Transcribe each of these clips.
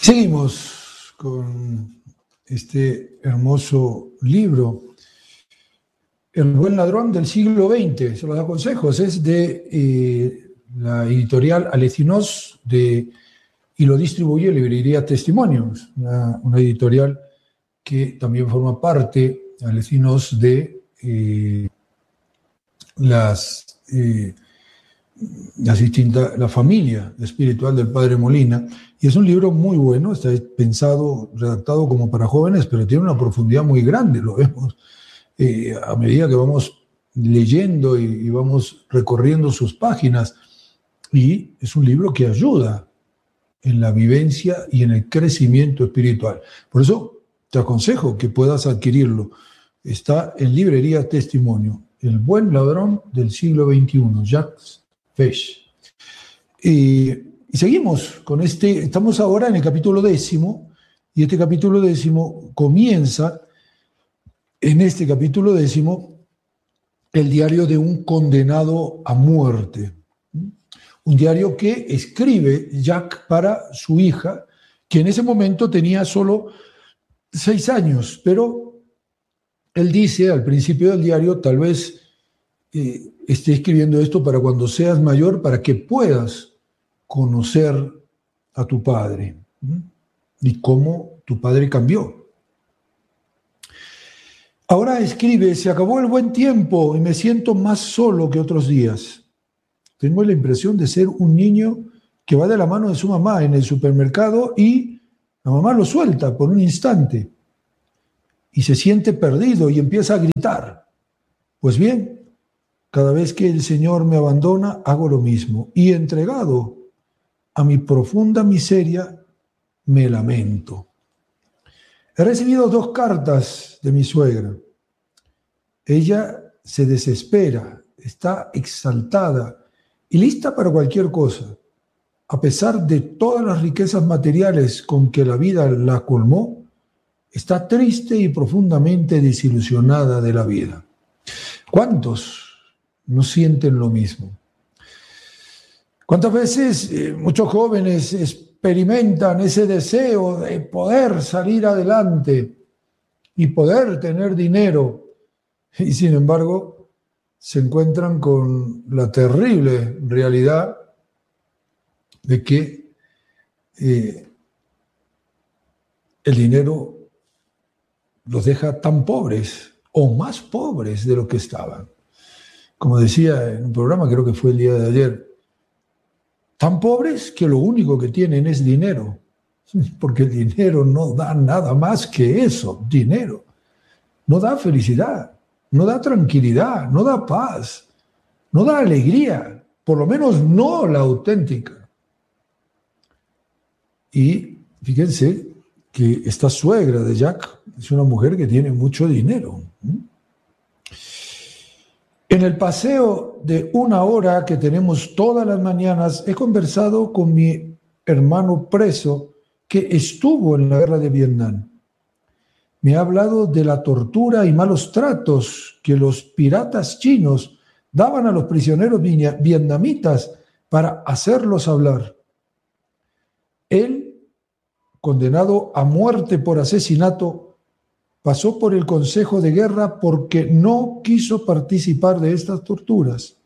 Seguimos con este hermoso libro, El buen ladrón del siglo XX, se los aconsejo, es de la editorial Alecinos y lo distribuye Librería Testimonios, una editorial que también forma parte, Alecinos, de la familia espiritual del Padre Molina, y es un libro muy bueno, está pensado, redactado como para jóvenes, pero tiene una profundidad muy grande, lo vemos a medida que vamos leyendo y vamos recorriendo sus páginas, y es un libro que ayuda en la vivencia y en el crecimiento espiritual. Por eso te aconsejo que puedas adquirirlo. Está en Librería Testimonio, El buen ladrón del siglo XXI, Jacques Fesch. Y seguimos con estamos ahora en el capítulo 10, y este capítulo 10 comienza en este capítulo 10 el diario de un condenado a muerte. Un diario que escribe Jacques para su hija, que en ese momento tenía solo 6 años, pero él dice al principio del diario, tal vez esté escribiendo esto para cuando seas mayor, para que puedas conocer a tu padre y cómo tu padre cambió. Ahora escribe, se acabó el buen tiempo y me siento más solo que otros días. Tengo la impresión de ser un niño que va de la mano de su mamá en el supermercado y la mamá lo suelta por un instante y se siente perdido y empieza a gritar. Pues bien, cada vez que el Señor me abandona, hago lo mismo y entregado a mi profunda miseria, me lamento. He recibido 2 cartas de mi suegra. Ella se desespera, está exaltada y lista para cualquier cosa. A pesar de todas las riquezas materiales con que la vida la colmó, está triste y profundamente desilusionada de la vida. ¿Cuántos no sienten lo mismo? ¿Cuántas veces muchos jóvenes experimentan ese deseo de poder salir adelante y poder tener dinero y sin embargo se encuentran con la terrible realidad de que el dinero los deja tan pobres o más pobres de lo que estaban? Como decía en un programa, creo que fue el día de ayer, tan pobres que lo único que tienen es dinero, porque el dinero no da nada más que eso, dinero. No da felicidad, no da tranquilidad, no da paz, no da alegría, por lo menos no la auténtica. Y fíjense que esta suegra de Jacques es una mujer que tiene mucho dinero. En el paseo de 1 hora que tenemos todas las mañanas, he conversado con mi hermano preso que estuvo en la guerra de Vietnam. Me ha hablado de la tortura y malos tratos que los piratas chinos daban a los prisioneros vietnamitas para hacerlos hablar. Él, condenado a muerte por asesinato, pasó por el Consejo de Guerra porque no quiso participar de estas torturas.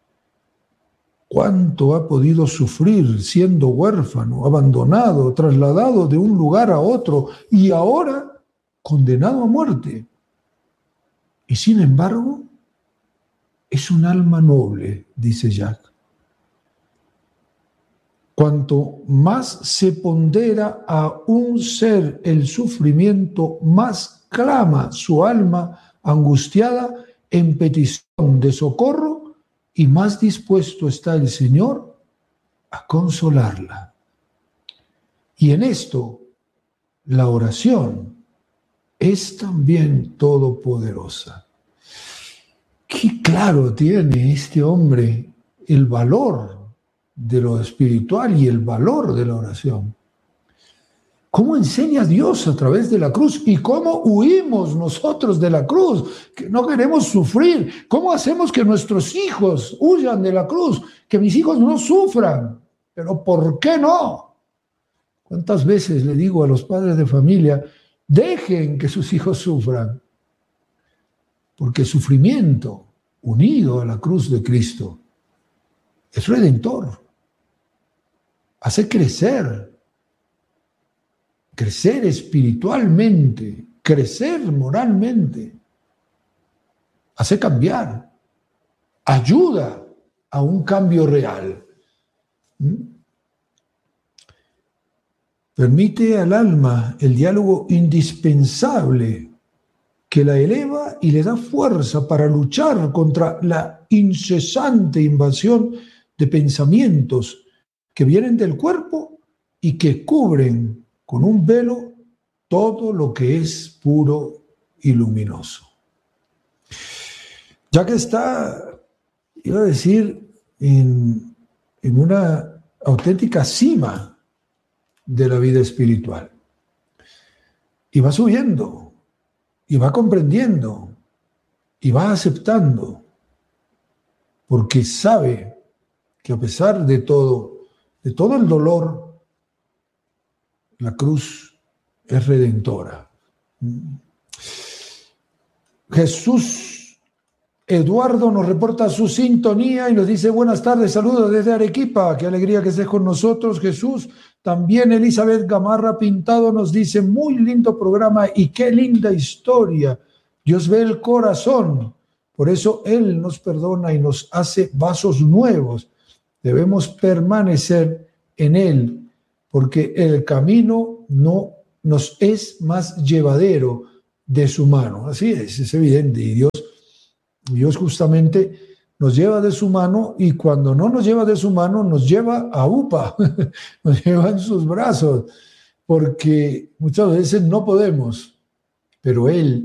¿Cuánto ha podido sufrir siendo huérfano, abandonado, trasladado de un lugar a otro y ahora condenado a muerte? Y sin embargo, es un alma noble, dice Jacques. Cuanto más se pondera a un ser el sufrimiento, más clama su alma angustiada en petición de socorro y más dispuesto está el Señor a consolarla. Y en esto, la oración es también todopoderosa. Qué claro tiene este hombre el valor de lo espiritual y el valor de la oración. ¿Cómo enseña Dios a través de la cruz? ¿Y cómo huimos nosotros de la cruz? Que no queremos sufrir. ¿Cómo hacemos que nuestros hijos huyan de la cruz? Que mis hijos no sufran. ¿Pero por qué no? ¿Cuántas veces le digo a los padres de familia, dejen que sus hijos sufran? Porque el sufrimiento unido a la cruz de Cristo es redentor. Hace crecer espiritualmente, crecer moralmente, hace cambiar, ayuda a un cambio real. Permite al alma el diálogo indispensable que la eleva y le da fuerza para luchar contra la incesante invasión de pensamientos que vienen del cuerpo y que cubren con un velo todo lo que es puro y luminoso. Ya que está, iba a decir, en una auténtica cima de la vida espiritual. Y va subiendo, y va comprendiendo, y va aceptando, porque sabe que a pesar de todo el dolor, la cruz es redentora. Jesús Eduardo nos reporta su sintonía y nos dice: buenas tardes, saludos desde Arequipa, qué alegría que estés con nosotros, Jesús. También Elizabeth Gamarra Pintado nos dice: muy lindo programa y qué linda historia. Dios ve el corazón, por eso Él nos perdona y nos hace vasos nuevos. Debemos permanecer en Él, porque el camino no nos es más llevadero de su mano. Así es evidente. Y Dios justamente nos lleva de su mano, y cuando no nos lleva de su mano, nos lleva a UPA, nos lleva en sus brazos, porque muchas veces no podemos, pero Él